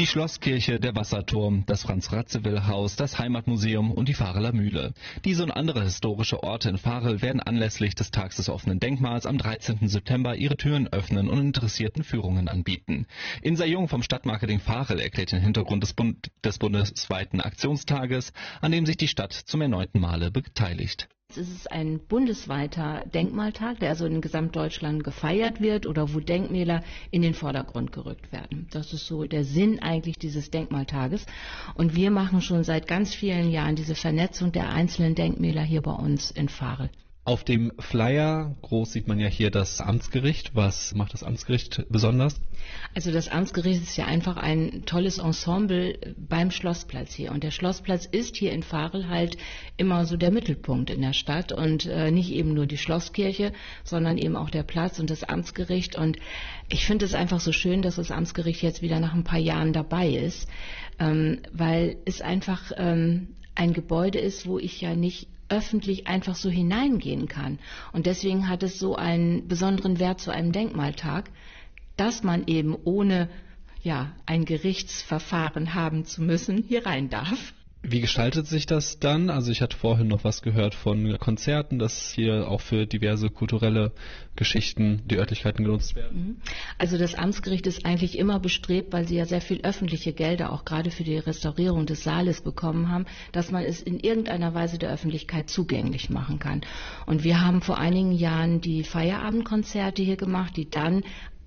Die Schlosskirche, der Wasserturm, das Franz-Radziwiłł-Haus, das Heimatmuseum und die Vareler Mühle. Diese und andere historische Orte in Varel werden anlässlich des Tags des offenen Denkmals am 13. September ihre Türen öffnen und Interessierten Führungen anbieten. Insa Jung vom Stadtmarketing Varel erklärt den Hintergrund des bundesweiten Aktionstages, an dem sich die Stadt zum erneuten Male beteiligt. Es ist ein bundesweiter Denkmaltag, der also in Gesamtdeutschland gefeiert wird oder wo Denkmäler in den Vordergrund gerückt werden. Das ist so der Sinn eigentlich dieses Denkmaltages. Und wir machen schon seit ganz vielen Jahren diese Vernetzung der einzelnen Denkmäler hier bei uns in Varel. Auf dem Flyer groß sieht man ja hier das Amtsgericht. Was macht das Amtsgericht besonders? Also das Amtsgericht ist ja einfach ein tolles Ensemble beim Schlossplatz hier. Und der Schlossplatz ist hier in Varel halt immer so der Mittelpunkt in der Stadt. Und nicht eben nur die Schlosskirche, sondern eben auch der Platz und das Amtsgericht. Und ich finde es einfach so schön, dass das Amtsgericht jetzt wieder nach ein paar Jahren dabei ist, weil es einfach ein Gebäude ist, wo ich ja nicht öffentlich einfach so hineingehen kann. Und deswegen hat es so einen besonderen Wert zu einem Denkmaltag, dass man eben ohne ein Gerichtsverfahren haben zu müssen, hier rein darf. Wie gestaltet sich das dann? Also ich hatte vorhin noch was gehört von Konzerten, dass hier auch für diverse kulturelle Geschichten die Örtlichkeiten genutzt werden. Also das Amtsgericht ist eigentlich immer bestrebt, weil sie ja sehr viel öffentliche Gelder auch gerade für die Restaurierung des Saales bekommen haben, dass man es in irgendeiner Weise der Öffentlichkeit zugänglich machen kann. Und wir haben vor einigen Jahren die Feierabendkonzerte hier gemacht, die dann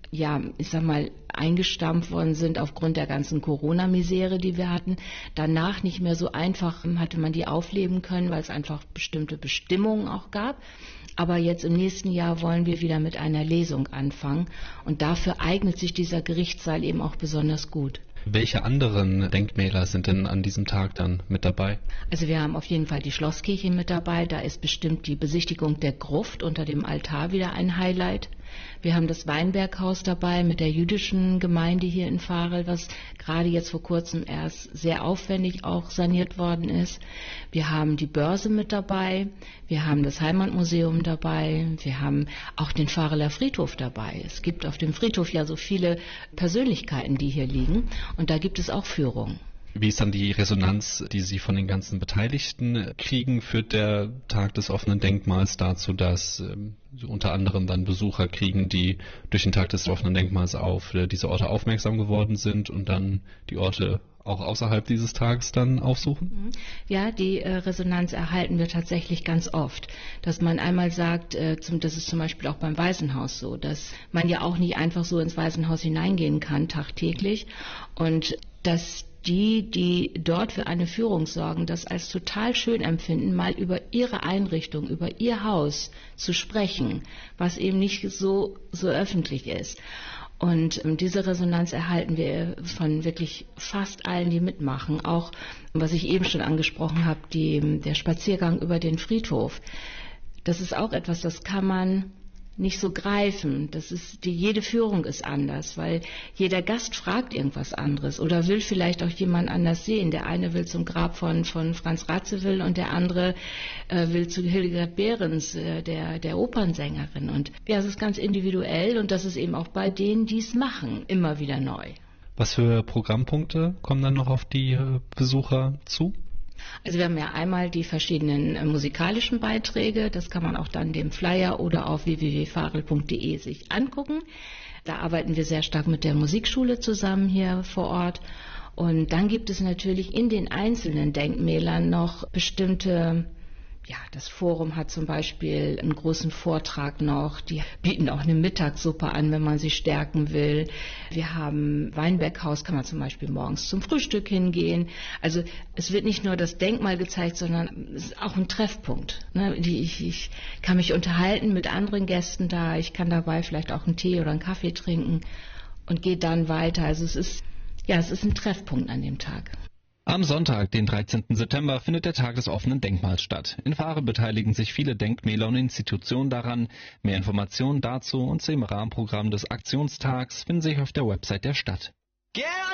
eingestampft worden sind aufgrund der ganzen Corona-Misere, die wir hatten. Danach nicht mehr so einfach hatte man die aufleben können, weil es einfach bestimmte Bestimmungen auch gab. Aber jetzt im nächsten Jahr wollen wir wieder mit einer Lesung anfangen. Und dafür eignet sich dieser Gerichtssaal eben auch besonders gut. Welche anderen Denkmäler sind denn an diesem Tag dann mit dabei? Also wir haben auf jeden Fall die Schlosskirche mit dabei. Da ist bestimmt die Besichtigung der Gruft unter dem Altar wieder ein Highlight. Wir haben das Weinberghaus dabei mit der jüdischen Gemeinde hier in Varel, was gerade jetzt vor kurzem erst sehr aufwendig auch saniert worden ist. Wir haben die Börse mit dabei, wir haben das Heimatmuseum dabei, wir haben auch den Vareler Friedhof dabei. Es gibt auf dem Friedhof ja so viele Persönlichkeiten, die hier liegen, und da gibt es auch Führungen. Wie ist dann die Resonanz, die Sie von den ganzen Beteiligten kriegen? Führt der Tag des offenen Denkmals dazu, dass unter anderem dann Besucher kriegen, die durch den Tag des offenen Denkmals auf diese Orte aufmerksam geworden sind und dann die Orte auch außerhalb dieses Tages dann aufsuchen? Ja, die Resonanz erhalten wir tatsächlich ganz oft. Dass man einmal sagt, das ist zum Beispiel auch beim Waisenhaus so, dass man ja auch nicht einfach so ins Waisenhaus hineingehen kann tagtäglich, und dass die dort für eine Führung sorgen, das als total schön empfinden, mal über ihre Einrichtung, über ihr Haus zu sprechen, was eben nicht so öffentlich ist. Und diese Resonanz erhalten wir von wirklich fast allen, die mitmachen. Auch, was ich eben schon angesprochen habe, der Spaziergang über den Friedhof. Das ist auch etwas, das kann man nicht so greifen. Jede Führung ist anders, weil jeder Gast fragt irgendwas anderes oder will vielleicht auch jemand anders sehen. Der eine will zum Grab von Franz Radziwiłł und der andere will zu Hildegard Behrens, der Opernsängerin. Und ja, es ist ganz individuell, und das ist eben auch bei denen, die es machen, immer wieder neu. Was für Programmpunkte kommen dann noch auf die Besucher zu? Also wir haben ja einmal die verschiedenen musikalischen Beiträge, das kann man auch dann dem Flyer oder auf www.varel.de sich angucken. Da arbeiten wir sehr stark mit der Musikschule zusammen hier vor Ort. Und dann gibt es natürlich in den einzelnen Denkmälern noch bestimmte. Das Forum hat zum Beispiel einen großen Vortrag noch. Die bieten auch eine Mittagssuppe an, wenn man sie stärken will. Wir haben Weinberghaus, kann man zum Beispiel morgens zum Frühstück hingehen. Also es wird nicht nur das Denkmal gezeigt, sondern es ist auch ein Treffpunkt. Ich kann mich unterhalten mit anderen Gästen da. Ich kann dabei vielleicht auch einen Tee oder einen Kaffee trinken und gehe dann weiter. Also es ist ein Treffpunkt an dem Tag. Am Sonntag, den 13. September, findet der Tag des offenen Denkmals statt. In Varel beteiligen sich viele Denkmäler und Institutionen daran. Mehr Informationen dazu und zum Rahmenprogramm des Aktionstags finden sich auf der Website der Stadt.